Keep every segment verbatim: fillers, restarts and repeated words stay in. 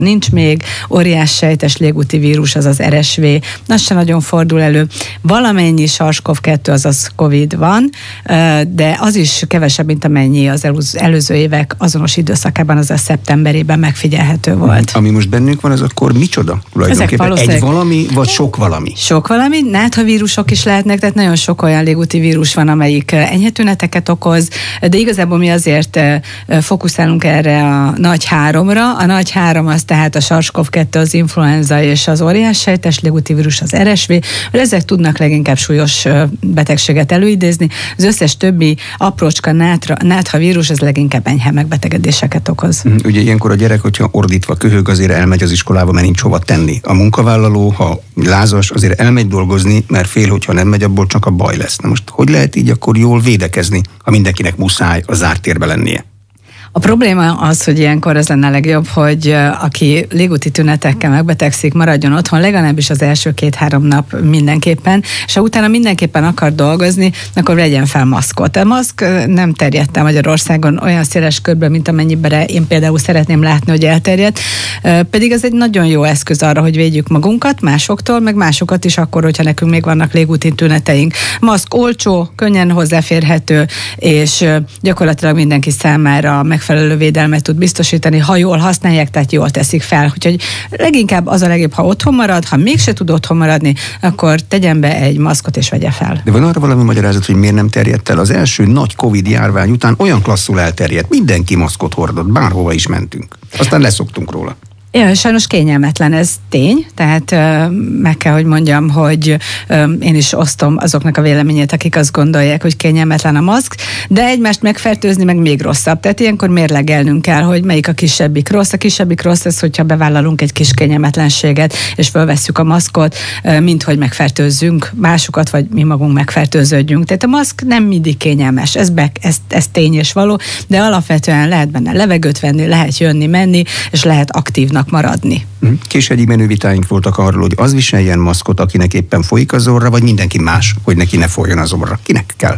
nincs még, óriás sejtes légúti vírus, az az er es vé, az se nagyon fordul elő. Valamennyi SARS-kov kettő, azaz Covid van, de az is kevesebb, mint amennyi az előző évek azonos időszakában, azaz szeptemberében megfigyelhető volt. Ami most bennünk van, az akkor micsoda? Tulajdonképpen egy valami, vagy sok valami? Sok valami, náthavírusok is lehetnek, tehát nagyon sok olyan légúti vírus van, amelyik enyhe tüneteket okoz, de igazából mi azért fókuszálunk erre a nagy háromra. A nagy három az tehát a SARS-kov kettő, az influenza és az óriás sejtes légúti vírus, az er es vé, ezek tudnak leginkább súlyos betegséget előidézni. Az összes többi aprócska nátra, nátha vírus, ez leginkább enyhe megbetegedéseket okoz. Ugye ilyenkor a gyerek, hogyha ordítva köhög, azért elmegy az iskolába, mert nincs hova tenni. A munkavállaló, ha lázas, azért elmegy dolgozni, mert fél, hogyha nem megy, abból csak a baj lesz. Na most hogy lehet így akkor jól védekezni, ha mindenkinek muszáj a zárt térbe lennie? A probléma az, hogy ilyenkor az lenne legjobb, hogy aki légúti tünetekkel megbetegszik, maradjon otthon, legalábbis az első két-három nap mindenképpen, és ha utána mindenképpen akar dolgozni, akkor vegyen fel maszkot. A maszk nem terjedt el Magyarországon olyan széles körben, mint amennyiben én például szeretném látni, hogy elterjedt, pedig ez egy nagyon jó eszköz arra, hogy védjük magunkat másoktól, meg másokat is akkor, hogyha nekünk még vannak légúti tüneteink. Maszk olcsó, könnyen hozzáférhető, és gyakorlatilag mindenki számára megfelelő védelmet tud biztosítani, ha jól használják, tehát jól teszik fel. Úgyhogy leginkább az a legjobb, ha otthon marad, ha mégse tud otthon maradni, akkor tegyen be egy maszkot és vegye fel. De van arra valami magyarázat, hogy miért nem terjedt el? Az első nagy Covid járvány után olyan klasszul elterjedt, mindenki maszkot hordott, bárhova is mentünk. Aztán leszoktunk róla. Ja, sajnos kényelmetlen, ez tény, tehát uh, meg kell, hogy mondjam, hogy uh, én is osztom azoknak a véleményét, akik azt gondolják, hogy kényelmetlen a maszk, de egymást megfertőzni meg még rosszabb. Tehát ilyenkor mérlegelnünk kell, hogy melyik a kisebbik rossz. A kisebbik rossz az, hogyha bevállalunk egy kis kényelmetlenséget, és fölvesszük a maszkot, uh, mint hogy megfertőzzünk másokat, vagy mi magunk megfertőződjünk. Tehát a maszk nem mindig kényelmes, ez, be, ez, ez tény és való, de alapvetően lehet benne levegőt venni, lehet jönni, menni, és lehet aktívnak maradni. Későbbi menő vitáink voltak arról, hogy az viseljen maszkot, akinek éppen folyik az orra, vagy mindenki más, hogy neki ne folyjon az orra. Kinek kell?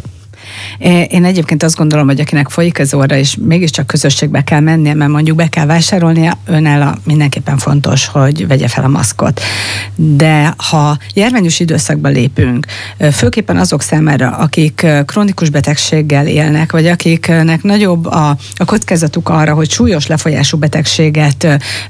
Én egyébként azt gondolom, hogy akinek folyik az orra, és mégiscsak közösségbe kell mennie, mert mondjuk be kell vásárolnia, önálló mindenképpen fontos, hogy vegye fel a maszkot. De ha járványos időszakba lépünk, főképpen azok számára, akik krónikus betegséggel élnek, vagy akiknek nagyobb a, a kockázatuk arra, hogy súlyos lefolyású betegséget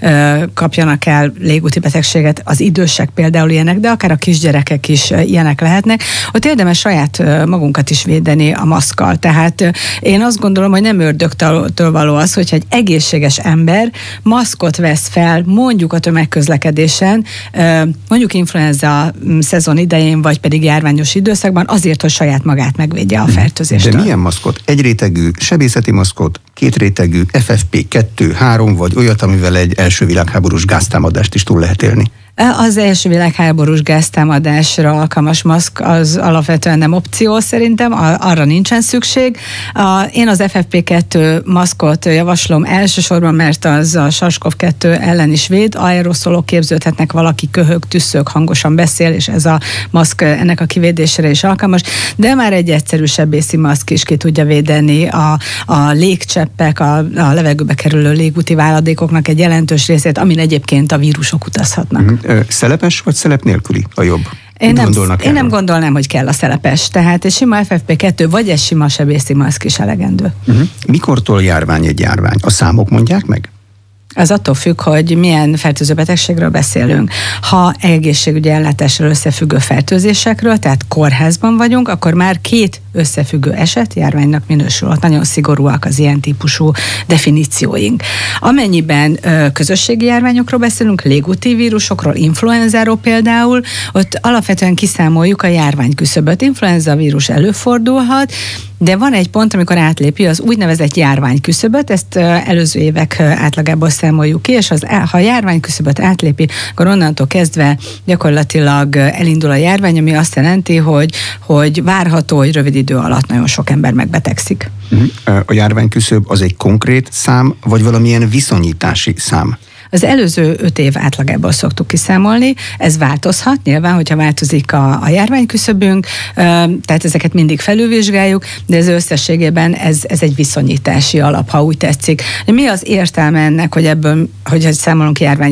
kapjanak el, légúti betegséget, az idősek például ilyenek, de akár a kisgyerekek is ilyenek lehetnek, ott érdemes saját magunkat is védeni a maszkkal. Tehát én azt gondolom, hogy nem ördögtől való az, hogyha egy egészséges ember maszkot vesz fel mondjuk a tömegközlekedésen, mondjuk influenza szezon idején, vagy pedig járványos időszakban, azért, hogy saját magát megvédje a fertőzéstől. De milyen maszkot? Egyrétegű sebészeti maszkot, kétrétegű ef ef pé kettő, három, vagy olyat, amivel egy első világháborús gáztámadást is túl lehet élni? Az első világháborús gáztámadásra alkalmas maszk az alapvetően nem opció szerintem, arra nincsen szükség. Én az ef ef pé kettő maszkot javaslom elsősorban, mert az a SARS-kov kettő ellen is véd, aeroszolok képződhetnek, valaki köhög, tüsszög, hangosan beszél, és ez a maszk ennek a kivédésére is alkalmas, de már egy egyszerű sebészi maszk is ki tudja védeni a, a légcseppek, a, a levegőbe kerülő légúti váladékoknak egy jelentős részét, amin egyébként a vírusok utazhatnak. Mm-hmm. Szelepes vagy szelep nélküli a jobb? Én nem, én nem gondolnám, hogy kell a szelepes. Tehát egy sima ef ef pé kettő vagy egy sima sebészi maszk is elegendő. Uh-huh. Mikortól járvány egy járvány? A számok mondják meg? Az attól függ, hogy milyen fertőző betegségről beszélünk. Ha egészségügyi ellátással összefüggő fertőzésekről, tehát kórházban vagyunk, akkor már két összefüggő eset járványnak minősül. Ott nagyon szigorúak az ilyen típusú definícióink. Amennyiben ö, közösségi járványokról beszélünk, légúti vírusokról, influenzáról például, ott alapvetően kiszámoljuk a járványküszöböt. Influenza vírus előfordulhat, de van egy pont, amikor átlépi az úgynevezett járványküszöböt, ezt előző évek átlagából számoljuk ki, és az, ha a járványküszöböt átlépi, akkor onnantól kezdve gyakorlatilag elindul a járvány, ami azt jelenti, hogy, hogy várható, hogy rövid idő alatt nagyon sok ember megbetegszik. A járványküszöb az egy konkrét szám, vagy valamilyen viszonyítási szám? Az előző öt év átlagából szoktuk kiszámolni, ez változhat, nyilván, hogyha változik a, a járványküszöbünk, tehát ezeket mindig felülvizsgáljuk, de ez összességében ez, ez egy viszonyítási alap, ha úgy tetszik. Mi az értelme ennek, hogy ebből, hogyha számolunk járvány